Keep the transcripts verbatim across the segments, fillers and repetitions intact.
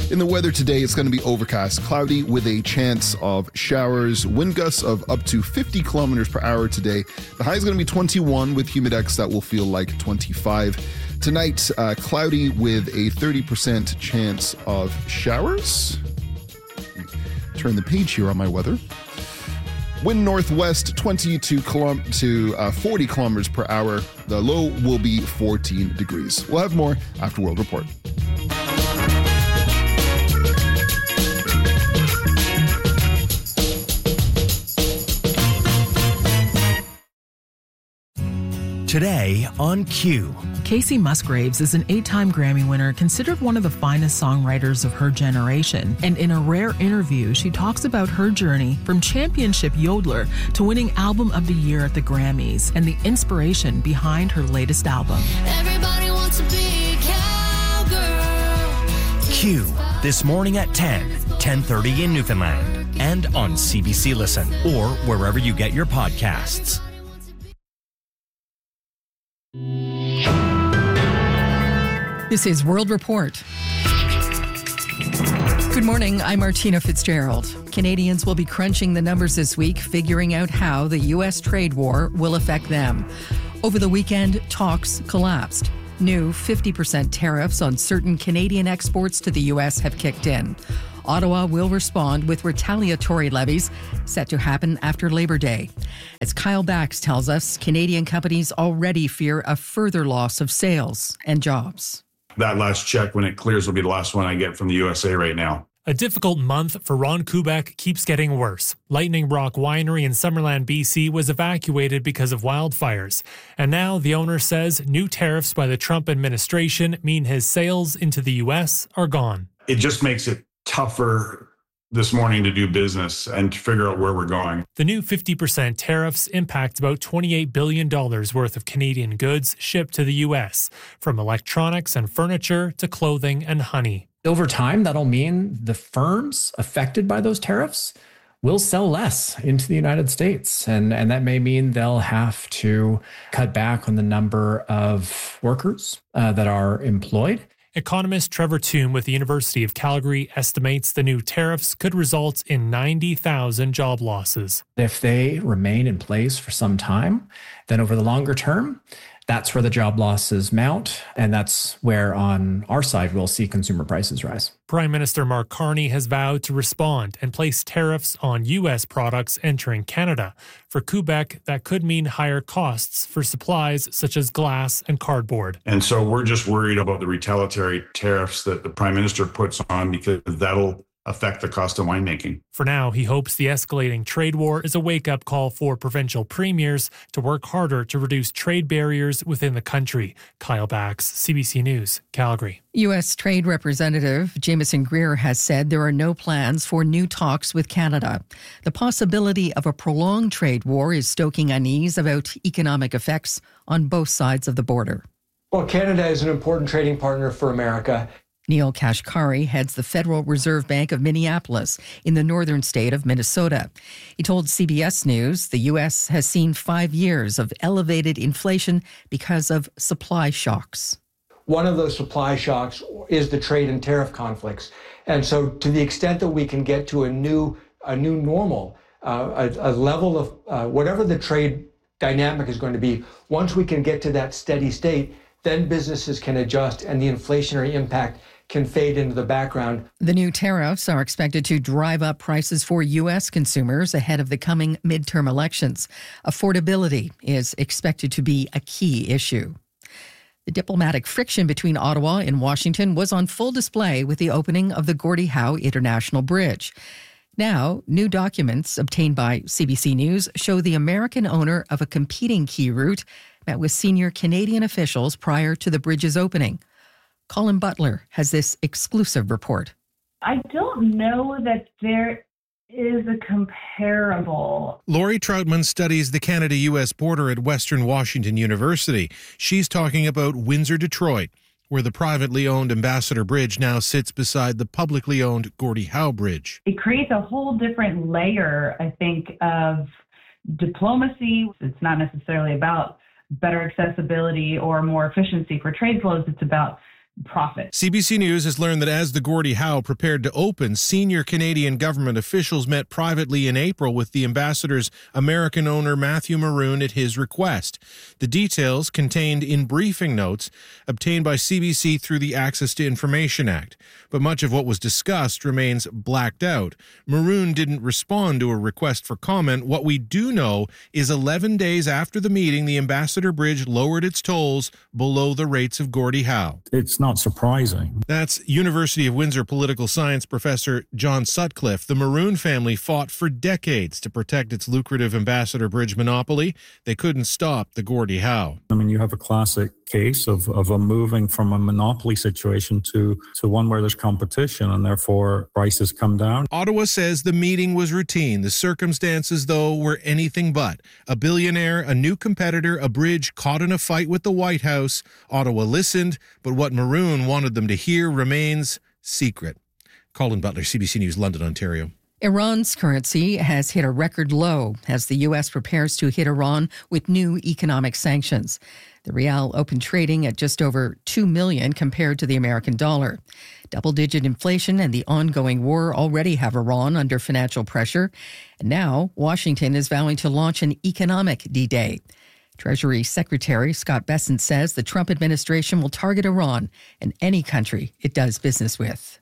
In the weather today, it's going to be overcast, cloudy with a chance of showers, wind gusts of up to fifty kilometers per hour today. The high is going to be twenty-one with humidex that will feel like twenty-five. Tonight, uh, cloudy with a thirty percent chance of showers. Turn the page here on my weather. Wind northwest twenty to, kilom- to uh, forty kilometers per hour. The low will be fourteen degrees. We'll have more after World Report. Today on Q. Kacey Musgraves is an eight-time Grammy winner, considered one of the finest songwriters of her generation. And in a rare interview, she talks about her journey from championship yodeler to winning Album of the Year at the Grammys and the inspiration behind her latest album. Everybody wants to be a cowgirl. Q. This morning at ten, ten thirty in Newfoundland. And on C B C Listen or wherever you get your podcasts. This is World Report. Good morning, I'm Martina Fitzgerald. Canadians will be crunching the numbers this week, figuring out how the U S trade war will affect them. Over the weekend, talks collapsed. New fifty percent tariffs on certain Canadian exports to the U S have kicked in. Ottawa will respond with retaliatory levies set to happen after Labor Day. As Kyle Bax tells us, Canadian companies already fear a further loss of sales and jobs. That last check, when it clears, will be the last one I get from the U S A right now. A difficult month for Ron Kubek keeps getting worse. Lightning Rock Winery in Summerland, B C was evacuated because of wildfires. And now the owner says new tariffs by the Trump administration mean his sales into the U S are gone. It just makes it tougher this morning to do business and to figure out where we're going. The new fifty percent tariffs impact about twenty-eight billion dollars worth of Canadian goods shipped to the U S, from electronics and furniture to clothing and honey. Over time, that'll mean the firms affected by those tariffs will sell less into the United States. And, and that may mean they'll have to cut back on the number of workers uh, that are employed. Economist Trevor Toome with the University of Calgary estimates the new tariffs could result in ninety thousand job losses. If they remain in place for some time, then over the longer term, that's where the job losses mount, and that's where on our side we'll see consumer prices rise. Prime Minister Mark Carney has vowed to respond and place tariffs on U S products entering Canada. For Quebec, that could mean higher costs for supplies such as glass and cardboard. And so we're just worried about the retaliatory tariffs that the Prime Minister puts on, because that'll affect the cost of winemaking. For now, he hopes the escalating trade war is a wake-up call for provincial premiers to work harder to reduce trade barriers within the country. Kyle Bax, C B C News, Calgary. U S Trade Representative Jameson Greer has said there are no plans for new talks with Canada. The possibility of a prolonged trade war is stoking unease about economic effects on both sides of the border. Well, Canada is an important trading partner for America. Neel Kashkari heads the Federal Reserve Bank of Minneapolis in the northern state of Minnesota. He told C B S News the U S has seen five years of elevated inflation because of supply shocks. One of those supply shocks is the trade and tariff conflicts. And so to the extent that we can get to a new a new normal, uh, a, a level of uh, whatever the trade dynamic is going to be, once we can get to that steady state, then businesses can adjust and the inflationary impact can fade into the background. The new tariffs are expected to drive up prices for U S consumers ahead of the coming midterm elections. Affordability is expected to be a key issue. The diplomatic friction between Ottawa and Washington was on full display with the opening of the Gordie Howe International Bridge. Now, new documents obtained by C B C News show the American owner of a competing key route met with senior Canadian officials prior to the bridge's opening. Colin Butler has this exclusive report. I don't know that there is a comparable. Lori Troutman studies the Canada-U S border at Western Washington University. She's talking about Windsor-Detroit, where the privately owned Ambassador Bridge now sits beside the publicly owned Gordie Howe Bridge. It creates a whole different layer, I think, of diplomacy. It's not necessarily about better accessibility or more efficiency for trade flows. It's about profit. C B C News has learned that as the Gordie Howe prepared to open, senior Canadian government officials met privately in April with the ambassador's American owner Matthew Maroon at his request. The details contained in briefing notes obtained by C B C through the Access to Information Act. But much of what was discussed remains blacked out. Maroon didn't respond to a request for comment. What we do know is eleven days after the meeting, the Ambassador Bridge lowered its tolls below the rates of Gordie Howe. It's not surprising. That's University of Windsor political science professor John Sutcliffe. The Maroon family fought for decades to protect its lucrative Ambassador Bridge monopoly. They couldn't stop the Gordie Howe. I mean, you have a classic case of, of a moving from a monopoly situation to, to one where there's competition and therefore prices come down. Ottawa says the meeting was routine. The circumstances, though, were anything but. A billionaire, a new competitor, a bridge caught in a fight with the White House. Ottawa listened, but what Maroon wanted them to hear remains secret. Colin Butler, C B C News, London, Ontario. Iran's currency has hit a record low as the U S prepares to hit Iran with new economic sanctions. The rial opened trading at just over two million dollars compared to the American dollar. Double-digit inflation and the ongoing war already have Iran under financial pressure. And now Washington is vowing to launch an economic D-Day. Treasury Secretary Scott Bessent says the Trump administration will target Iran and any country it does business with.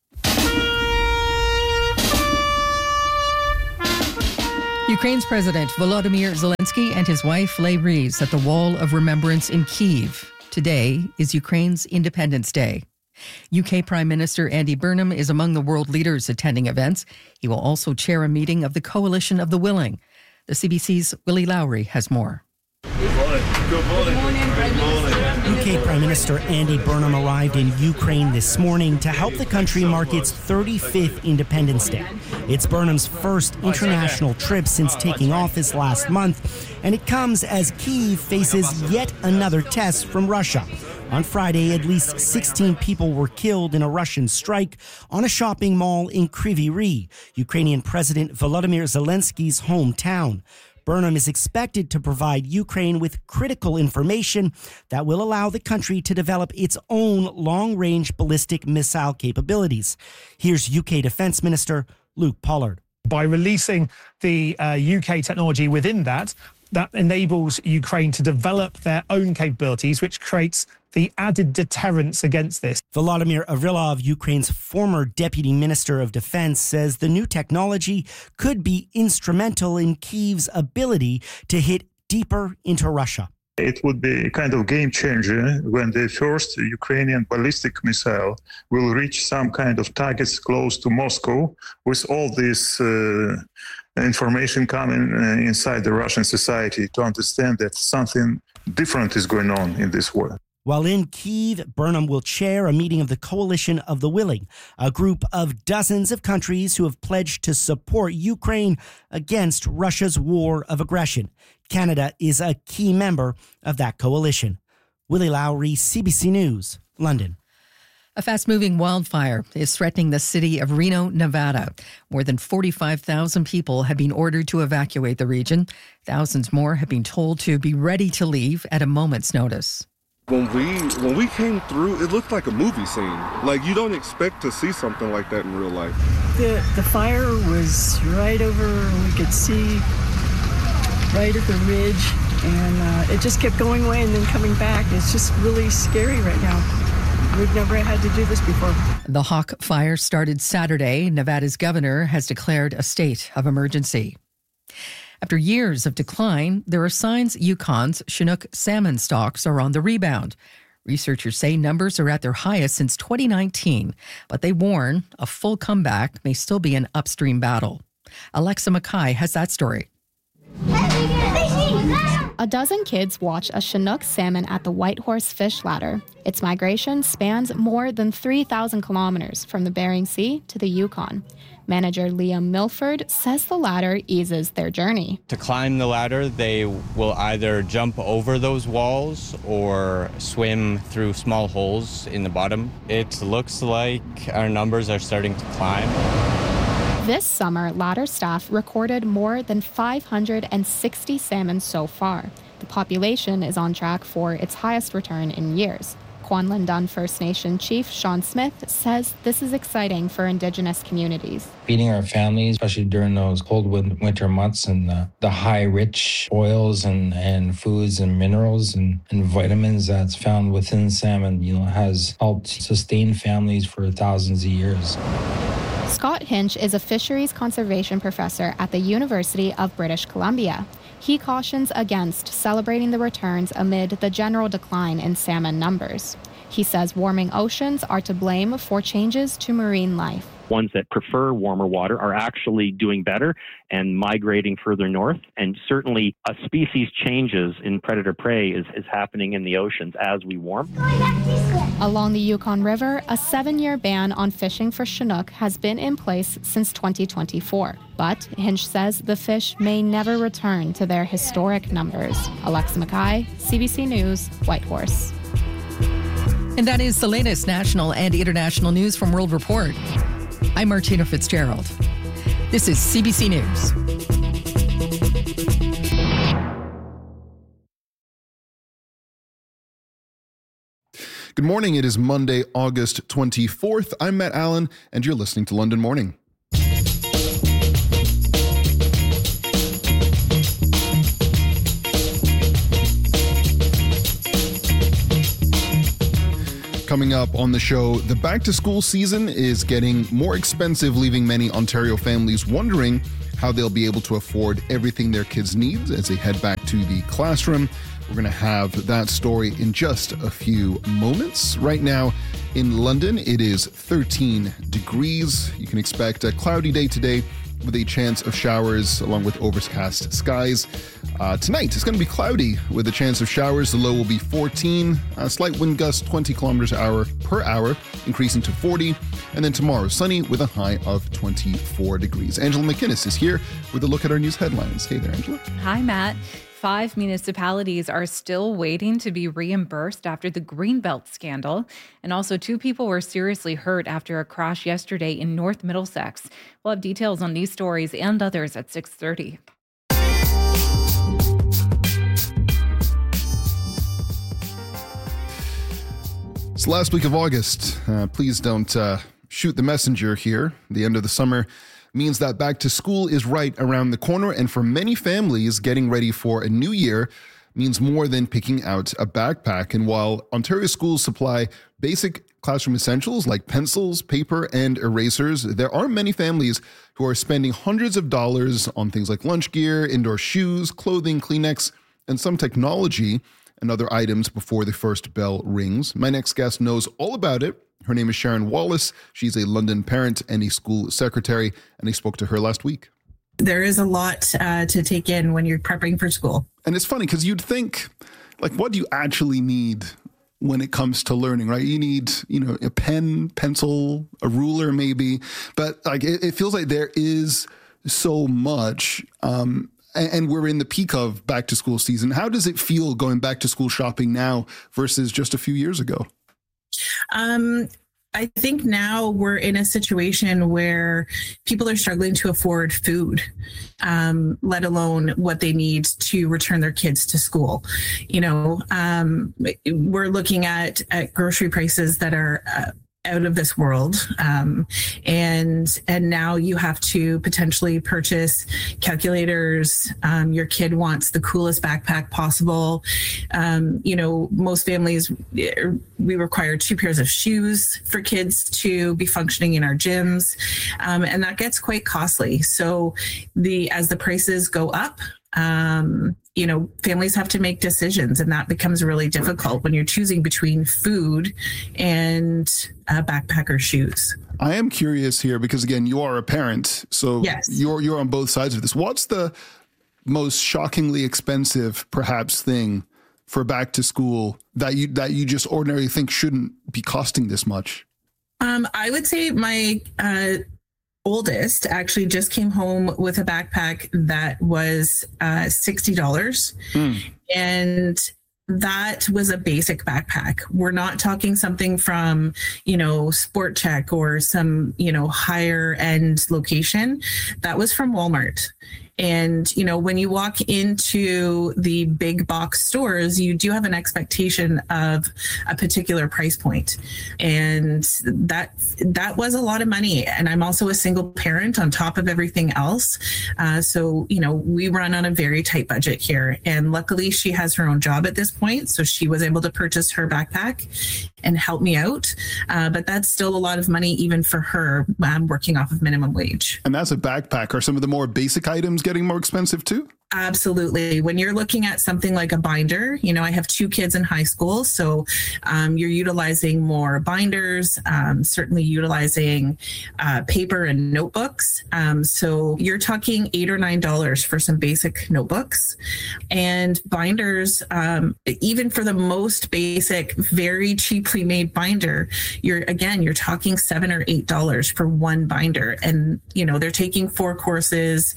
Ukraine's President Volodymyr Zelensky and his wife lay wreaths at the Wall of Remembrance in Kyiv. Today is Ukraine's Independence Day. U K Prime Minister Andy Burnham is among the world leaders attending events. He will also chair a meeting of the Coalition of the Willing. The C B C's Willie Lowry has more. Good morning. Good morning. Good morning. Good morning. U K Prime Minister Andy Burnham arrived in Ukraine this morning to help the country mark its thirty-fifth Independence Day. It's Burnham's first international trip since taking office last month, and it comes as Kyiv faces yet another test from Russia. On Friday, at least sixteen people were killed in a Russian strike on a shopping mall in Kryvyi Rih, Ukrainian President Volodymyr Zelensky's hometown. Burnham is expected to provide Ukraine with critical information that will allow the country to develop its own long-range ballistic missile capabilities. Here's U K Defense Minister Luke Pollard. By releasing the uh, U K technology within that, that enables Ukraine to develop their own capabilities, which creates the added deterrence against this. Volodymyr Avrylov, Ukraine's former deputy minister of defense, says the new technology could be instrumental in Kyiv's ability to hit deeper into Russia. It would be a kind of game changer when the first Ukrainian ballistic missile will reach some kind of targets close to Moscow with all this uh, information coming uh, inside the Russian society to understand that something different is going on in this war. While in Kyiv, Burnham will chair a meeting of the Coalition of the Willing, a group of dozens of countries who have pledged to support Ukraine against Russia's war of aggression. Canada is a key member of that coalition. Willie Lowry, C B C News, London. A fast-moving wildfire is threatening the city of Reno, Nevada. More than forty-five thousand people have been ordered to evacuate the region. Thousands more have been told to be ready to leave at a moment's notice. When we when we came through, it looked like a movie scene. Like, you don't expect to see something like that in real life. The the fire was right over, we could see right at the ridge, and uh, it just kept going away and then coming back. It's just really scary right now. We've never had to do this before. The Hawk Fire started Saturday. Nevada's governor has declared a state of emergency. After years of decline, there are signs Yukon's Chinook salmon stocks are on the rebound. Researchers say numbers are at their highest since twenty nineteen, but they warn a full comeback may still be an upstream battle. Alexa Mackay has that story. A dozen kids watch a Chinook salmon at the Whitehorse Fish Ladder. Its migration spans more than three thousand kilometers from the Bering Sea to the Yukon. Manager Liam Milford says the ladder eases their journey. To climb the ladder, they will either jump over those walls or swim through small holes in the bottom. It looks like our numbers are starting to climb. This summer, ladder staff recorded more than five hundred sixty salmon so far. The population is on track for its highest return in years. Kwanlin Dun First Nation Chief Sean Smith says this is exciting for Indigenous communities. Feeding our families, especially during those cold win- winter months and the, the high rich oils and, and foods and minerals and, and vitamins that's found within salmon, you know, has helped sustain families for thousands of years. Scott Hinch is a fisheries conservation professor at the University of British Columbia. He cautions against celebrating the returns amid the general decline in salmon numbers. He says warming oceans are to blame for changes to marine life. Ones that prefer warmer water are actually doing better and migrating further north. And certainly a species changes in predator-prey is, is happening in the oceans as we warm. Along the Yukon River, a seven-year ban on fishing for Chinook has been in place since twenty twenty-four. But Hinch says the fish may never return to their historic numbers. Alexa Mackay, C B C News, Whitehorse. And that is the latest national and international news from World Report. I'm Martina Fitzgerald. This is C B C News. Good morning. It is Monday, August twenty-fourth. I'm Matt Allen, and you're listening to London Morning. Coming up on the show, the back-to-school season is getting more expensive, leaving many Ontario families wondering how they'll be able to afford everything their kids need as they head back to the classroom. We're going to have that story in just a few moments. Right now in London, it is thirteen degrees. You can expect a cloudy day today with a chance of showers along with overcast skies. Uh, tonight, it's going to be cloudy with a chance of showers. The low will be fourteen. A slight wind gust, twenty kilometers hour per hour, increasing to forty. And then tomorrow, sunny with a high of twenty-four degrees. Angela McInnes is here with a look at our news headlines. Hey there, Angela. Hi, Matt. Five municipalities are still waiting to be reimbursed after the Greenbelt scandal. And also, two people were seriously hurt after a crash yesterday in North Middlesex. We'll have details on these stories and others at six thirty. It's the last week of August. Uh, please don't uh, shoot the messenger here. The end of the summer means that back to school is right around the corner, and for many families, getting ready for a new year means more than picking out a backpack. And while Ontario schools supply basic classroom essentials like pencils, paper, and erasers, there are many families who are spending hundreds of dollars on things like lunch gear, indoor shoes, clothing, Kleenex, and some technology and other items before the first bell rings. My next guest knows all about it. Her name is Sharon Wallace. She's a London parent and a school secretary, and I spoke to her last week. There is a lot uh, to take in when you're prepping for school. And it's funny because you'd think, like, what do you actually need when it comes to learning, right? You need, you know, a pen, pencil, a ruler maybe, but like it, it feels like there is so much, um, and, and we're in the peak of back to school season. How does it feel going back to school shopping now versus just a few years ago? Um, I think now we're in a situation where people are struggling to afford food, um, let alone what they need to return their kids to school. You know, um, we're looking at, at grocery prices that are uh, out of this world. Um, and, and now you have to potentially purchase calculators. Um, your kid wants the coolest backpack possible. Um, you know, most families, we require two pairs of shoes for kids to be functioning in our gyms. Um, and that gets quite costly. So the, as the prices go up, um, you know, families have to make decisions, and that becomes really difficult when you're choosing between food and a backpack or shoes. I am curious here because, again, you are a parent, so yes. you're you're on both sides of this. What's the most shockingly expensive, perhaps, thing for back to school that you that you just ordinarily think shouldn't be costing this much? Um, I would say my uh, oldest actually just came home with a backpack that was uh, sixty dollars. Mm. And that was a basic backpack. We're not talking something from, you know, Sport Check or some, you know, higher end location. That was from Walmart. And, you know, when you walk into the big box stores, you do have an expectation of a particular price point. And that that was a lot of money. And I'm also a single parent on top of everything else. Uh, so, you know, we run on a very tight budget here. And luckily she has her own job at this point. So she was able to purchase her backpack and help me out. Uh, but that's still a lot of money, even for her, um, working off of minimum wage. And that's a backpack. Are some of the more basic items getting more expensive too? Absolutely. When you're looking at something like a binder, you know, I have two kids in high school, so um, you're utilizing more binders, um, certainly utilizing uh, paper and notebooks. Um, so you're talking eight or nine dollars for some basic notebooks, and binders. Um, even for the most basic, very cheaply made binder, you're again you're talking seven or eight dollars for one binder, and you know they're taking four courses,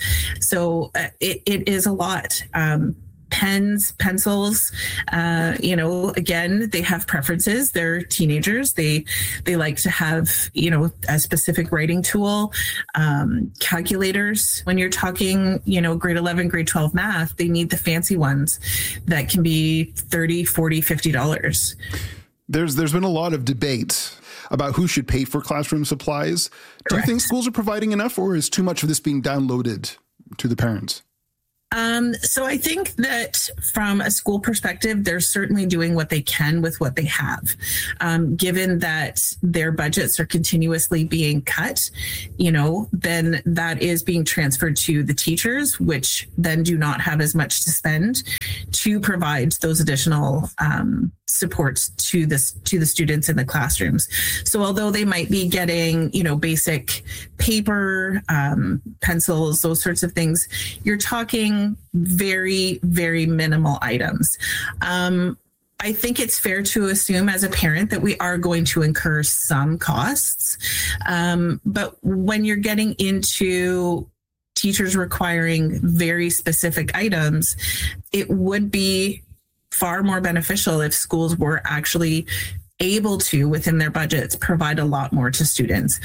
so uh, it it is a lot. Um, pens, pencils, uh, you know, again, they have preferences. They're teenagers. They, they like to have, you know, a specific writing tool, um, calculators. When you're talking, you know, grade eleven, grade twelve math, they need the fancy ones that can be thirty, forty, fifty dollars. There's, there's been a lot of debate about who should pay for classroom supplies. Correct. Do you think schools are providing enough, or is too much of this being downloaded to the parents? Um, so I think that from a school perspective, they're certainly doing what they can with what they have. Um, given that their budgets are continuously being cut, you know, then that is being transferred to the teachers, which then do not have as much to spend to provide those additional um, supports to this to the students in the classrooms. So although they might be getting, you know, basic paper, um, pencils, those sorts of things, you're talking very, very minimal items. Um, I think it's fair to assume as a parent that we are going to incur some costs. Um, but when you're getting into teachers requiring very specific items, it would be far more beneficial if schools were actually able to, within their budgets, provide a lot more to students.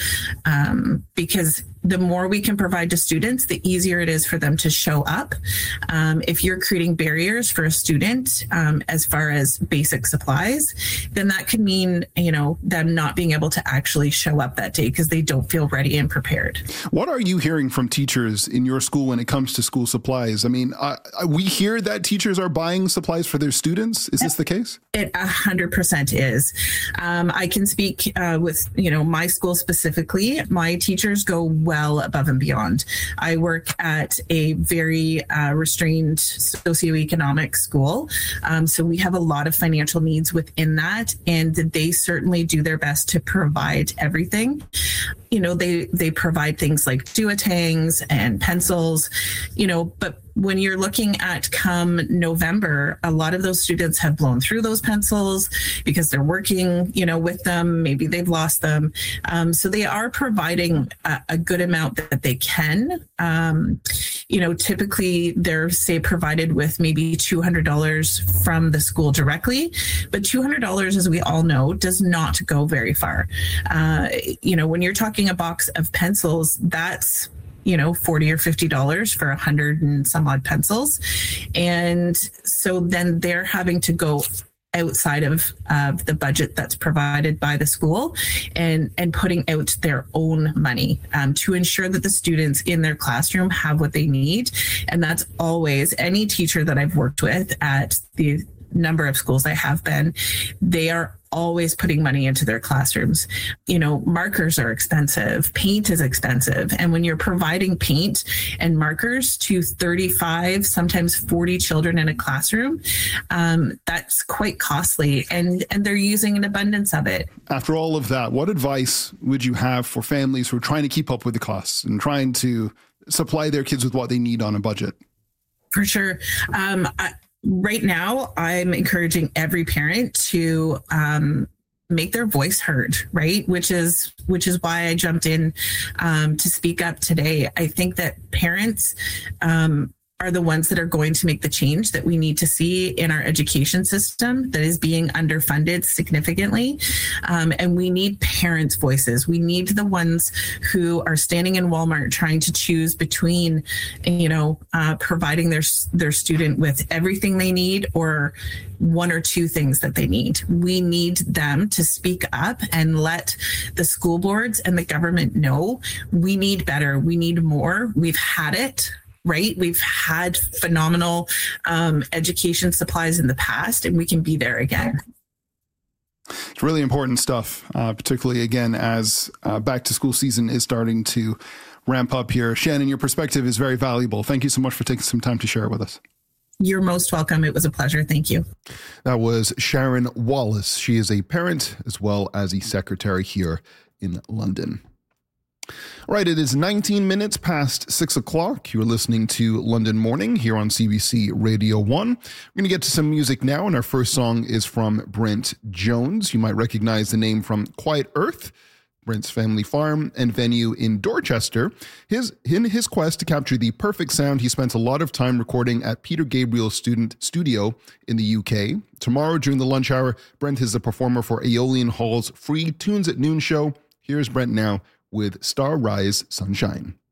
Um, because the more we can provide to students, the easier it is for them to show up. Um, if you're creating barriers for a student um, as far as basic supplies, then that could mean, you know, them not being able to actually show up that day because they don't feel ready and prepared. What are you hearing from teachers in your school when it comes to school supplies? I mean, uh, we hear that teachers are buying supplies for their students. Is this the case? It a hundred percent is. Um, I can speak uh, with, you know, my school specifically. My teachers go well above and beyond. I work at a very uh, restrained socioeconomic school. Um, so we have a lot of financial needs within that, and they certainly do their best to provide everything. You know, they, they provide things like duotangs and pencils, you know, but when you're looking at come November, a lot of those students have blown through those pencils because they're working, you know, with them. Maybe they've lost them. Um, so they are providing a, a good amount that they can. Um, you know, typically they're, say, provided with maybe two hundred dollars from the school directly, but two hundred dollars, as we all know, does not go very far. Uh, you know, when you're talking a box of pencils, that's, you know, forty or fifty dollars for a hundred and some odd pencils. And so then they're having to go outside of uh, the budget that's provided by the school and, and putting out their own money um, to ensure that the students in their classroom have what they need. And that's always any teacher that I've worked with at the number of schools I have been, they are always putting money into their classrooms. You know, markers are expensive, paint is expensive. And when you're providing paint and markers to thirty-five, sometimes forty children in a classroom, um, that's quite costly. And, and they're using an abundance of it. After all of that, what advice would you have for families who are trying to keep up with the costs and trying to supply their kids with what they need on a budget? For sure. Um, I, Right now, I'm encouraging every parent to um, make their voice heard, right? Which is which is why I jumped in um, to speak up today. I think that parents, um, are the ones that are going to make the change that we need to see in our education system that is being underfunded significantly. Um, and we need parents' voices. We need the ones who are standing in Walmart trying to choose between, you know, uh, providing their, their student with everything they need or one or two things that they need. We need them to speak up and let the school boards and the government know we need better. We need more. We've had it. Right? We've had phenomenal um, education supplies in the past, and we can be there again. It's really important stuff, uh, particularly, again, as uh, back to school season is starting to ramp up here. Shannon, your perspective is very valuable. Thank you so much for taking some time to share it with us. You're most welcome. It was a pleasure. Thank you. That was Sharon Wallace. She is a parent as well as a secretary here in London. All right, it is nineteen minutes past six o'clock. You're listening to London Morning here on C B C Radio one. We're going to get to some music now, and our first song is from Brent Jones. You might recognize the name from Quiet Earth, Brent's family farm and venue in Dorchester. His, in his quest to capture the perfect sound, he spent a lot of time recording at Peter Gabriel's student studio in the U K. Tomorrow, during the lunch hour, Brent is a performer for Aeolian Hall's free Tunes at Noon show. Here's Brent now with Star Rise Sunshine.